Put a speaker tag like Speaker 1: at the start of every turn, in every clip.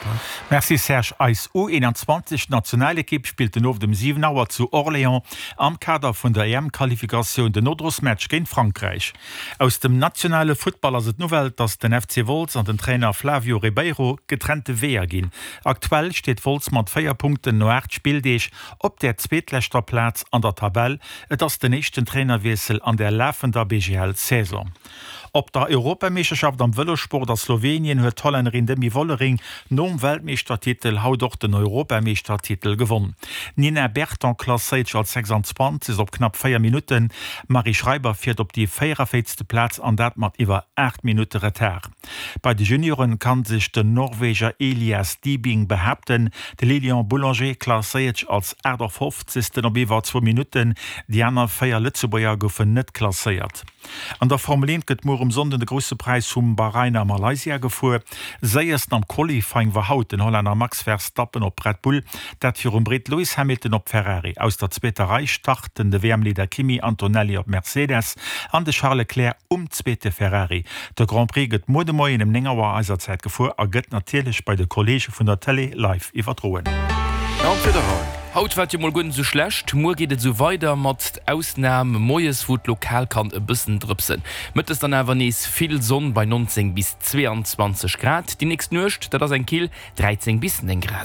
Speaker 1: Merci Serge. Als U21 Nationalequipe spielt den auf dem 7 Auer zu Orléans am Kader von der EM-Qualifikation den Nordrus-Match gegen Frankreich. Aus dem nationale Footballer sind Novel, dass den FC Wolz und den Trainer Flavio Ribeiro getrennte Wehr gehen. Aktuell steht Wolz mit 4 Punkten nur 8 Spieldeich ob der zweitletzter Platz an der Tabelle, das der nächsten Trainerwechsel an der laufenden BGL-Saison. Ob der Europameisterschaft am Velosport der Slowenien huet Tollerin Demi Wollering nom Weltmeistertitel haut doch den Europameistertitel gewonnen. Nina Berton klassiert als 26 op knapp 4 Minuten. Marie Schreiber führt op die 44. Platz an dat mat iwwer 8 Minuten Retard. Bei den Junioren kann sich der Norweger Elias Diebing behaupten. De Lilian Boulanger klassiert als 50. op iwwer 2 Minuten. Die anderen 4 Lützebauer goufen net klassiert. An der Formel 1 gëtt mor Sonde de grosse Preis vum Bahrainer Malaysia gefuhr. Seierst am Qualifying war haut den Holländer Max Verstappen op Red Bull, dat fir Brit Lewis Hamilton op Ferrari. Aus der zweite Reich starten de WM-Leader Kimi Antonelli op Mercedes an de Charles Leclerc zweite Ferrari. Der Grand Prix gëtt Modemoi in dem Nengerwer Eiserzeit gefuhr, gëtt natürlich bei de Kollege vun der Tele live iwwerdroen.
Speaker 2: Haut wat mal gut so schlecht, mo geht so weiter mat Ausnahme moes Wut lokal kann e bisssen drüpsen. Mit es dann awer nees viel Sonn bei 19 bis 22 Grad. Die nächst nucht, dat ass ein Kiel 13 bis 9 Grad.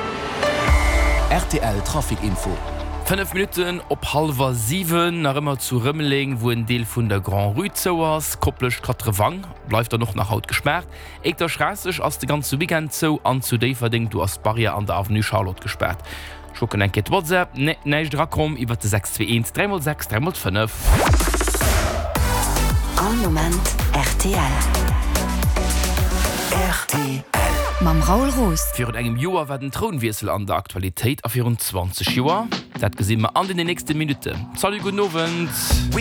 Speaker 3: RTL Trafikinfo.
Speaker 2: 5 Minuten op 6:30 nach immer zu Rümmeling, wo ein Deel vun der Grand Rue zo ass, kopplech Katrevang, bleibt er noch nach Haut gesperrt. Eck der schrassig ass de ganze Weekend zo an zu déi verding du as Barrier an der Avenue Charlotte gesperrt. Schocken enket WhatsApp, neich Drakom iwwer de 621 306 305.
Speaker 4: An Moment RTL. RTL. Mam Raul Roos.
Speaker 2: Für engem Joer werden Thronwiesel an der Aktualität a 24 Joer. Dat gesinn wir an in den nächsten Minuten. Salut, guten Abend.